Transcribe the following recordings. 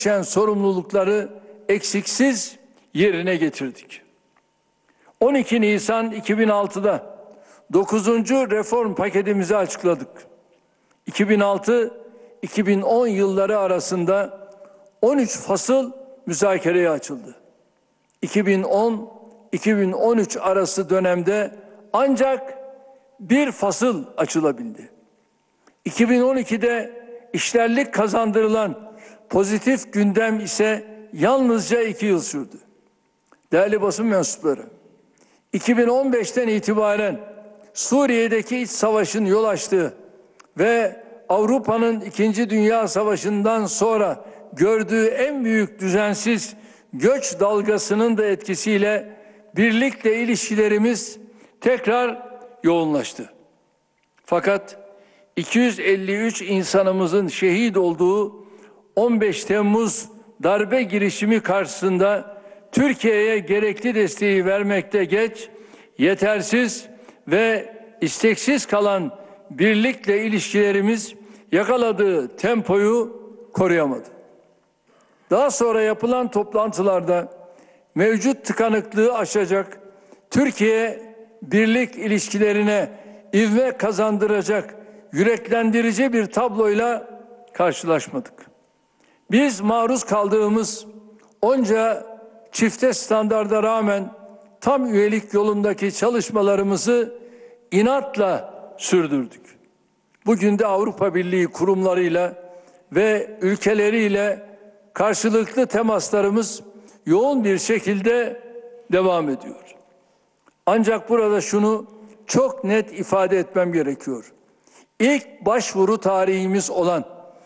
düşen sorumlulukları eksiksiz yerine getirdik. 12 Nisan 2006'da 9. reform paketimizi açıkladık. 2006-2010 yılları arasında 13 fasıl müzakereye açıldı. 2010-2013 arası dönemde ancak bir fasıl açılabildi. 2012'de işlerlik kazandırılan pozitif gündem ise yalnızca 2 yıl sürdü. Değerli basın mensupları, 2015'ten itibaren Suriye'deki iç savaşın yol açtığı ve Avrupa'nın 2. Dünya Savaşı'ndan sonra gördüğü en büyük düzensiz göç dalgasının da etkisiyle birlikle ilişkilerimiz tekrar yoğunlaştı. Fakat 253 insanımızın şehit olduğu 15 Temmuz darbe girişimi karşısında Türkiye'ye gerekli desteği vermekte geç, yetersiz ve isteksiz kalan birlikle ilişkilerimiz yakaladığı tempoyu koruyamadı. Daha sonra yapılan toplantılarda mevcut tıkanıklığı aşacak, Türkiye birlik ilişkilerine ivme kazandıracak yüreklendirici bir tabloyla karşılaşmadık. Biz maruz kaldığımız onca çifte standarda rağmen tam üyelik yolundaki çalışmalarımızı inatla sürdürdük. Bugün de Avrupa Birliği kurumlarıyla ve ülkeleriyle karşılıklı temaslarımız yoğun bir şekilde devam ediyor. Ancak burada şunu çok net ifade etmem gerekiyor. İlk başvuru tarihimiz olan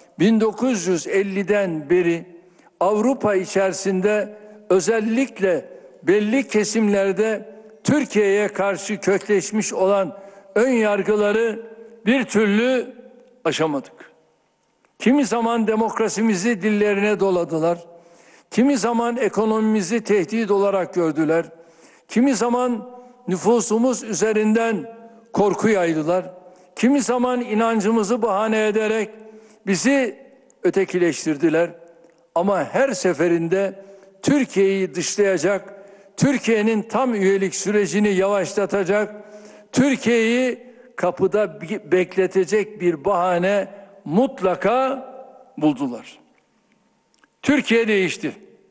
1950'den beri Avrupa içerisinde özellikle belli kesimlerde Türkiye'ye karşı kökleşmiş olan ön yargıları bir türlü aşamadık. Kimi zaman demokrasimizi dillerine doladılar, kimi zaman ekonomimizi tehdit olarak gördüler, kimi zaman nüfusumuz üzerinden korku yaydılar, kimi zaman inancımızı bahane ederek bizi ötekileştirdiler. Ama her seferinde Türkiye'yi dışlayacak, Türkiye'nin tam üyelik sürecini yavaşlatacak, Türkiye'yi kapıda bekletecek bir bahane mutlaka buldular. Türkiye değişti,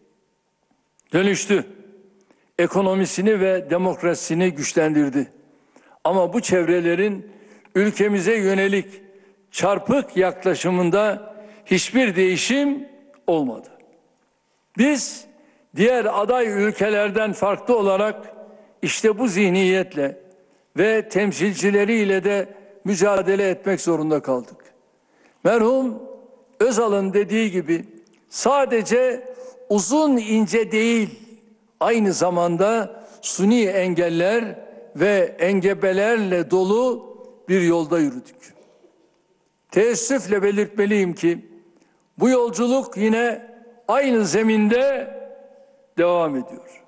dönüştü, ekonomisini ve demokrasisini güçlendirdi. Ama bu çevrelerin ülkemize yönelik çarpık yaklaşımında hiçbir değişim olmadı. Biz diğer aday ülkelerden farklı olarak işte bu zihniyetle ve temsilcileriyle de mücadele etmek zorunda kaldık. Merhum Özal'ın dediği gibi sadece uzun ince değil, aynı zamanda suni engeller ve engebelerle dolu bir yolda yürüdük. Teessüfle belirtmeliyim ki bu yolculuk yine aynı zeminde devam ediyor.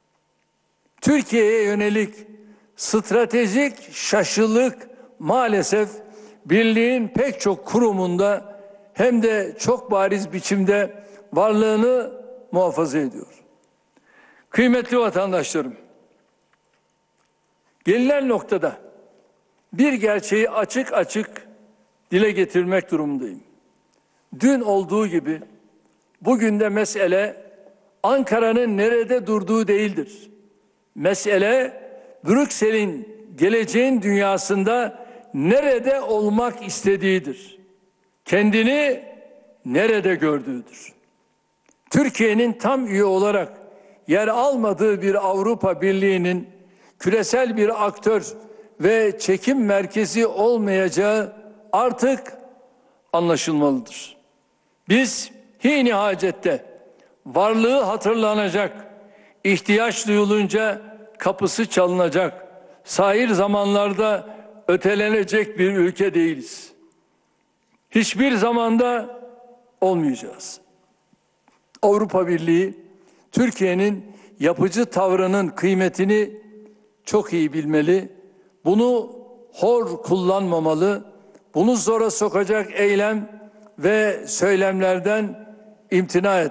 Türkiye'ye yönelik stratejik şaşılık maalesef birliğin pek çok kurumunda hem de çok bariz biçimde varlığını muhafaza ediyor. Kıymetli vatandaşlarım, gelinen noktada bir gerçeği açık açık dile getirmek durumundayım. Dün olduğu gibi bugün de mesele Ankara'nın nerede durduğu değildir. Mesele Brüksel'in geleceğin dünyasında nerede olmak istediğidir. Kendini nerede gördüğüdür. Türkiye'nin tam üye olarak yer almadığı bir Avrupa Birliği'nin küresel bir aktör ve çekim merkezi olmayacağı artık anlaşılmalıdır. Biz hîn-i hacette varlığı hatırlanacak, ihtiyaç duyulunca kapısı çalınacak, sair zamanlarda ötelenecek bir ülke değiliz. Hiçbir zamanda olmayacağız. Avrupa Birliği, Türkiye'nin yapıcı tavrının kıymetini çok iyi bilmeli, bunu hor kullanmamalı, bunu zora sokacak eylem ve söylemlerden imtina